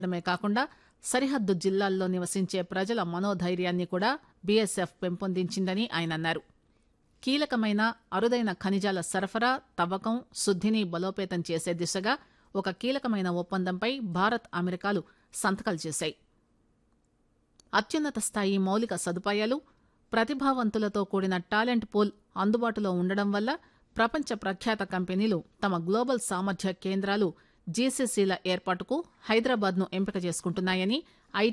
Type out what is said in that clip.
మే కాకుండా సరిహద్దు జిల్లాల్లో నివసించే ప్రజల మనోధైర్యాన్ని కూడా బీఎస్ఎఫ్ పెంపొందించిందని ఆయన అన్నారు. కీలకమైన అరుదైన ఖనిజాల సరఫరా, తవ్వకం, శుద్దిని బలోపేతం చేసే దిశగా ఒక కీలకమైన ఒప్పందంపై భారత్, అమెరికాలు సంతకాలు చేశాయి. అత్యున్నత స్థాయి మౌలిక సదుపాయాలు, ప్రతిభావంతులతో కూడిన టాలెంట్ పూల్ అందుబాటులో ఉండడం వల్ల ప్రపంచ ప్రఖ్యాత కంపెనీలు తమ గ్లోబల్ సామర్థ్య కేంద్రాలు, జీసీసీల ఏర్పాటుకు హైదరాబాద్ను ఎంపిక చేసుకుంటున్నాయని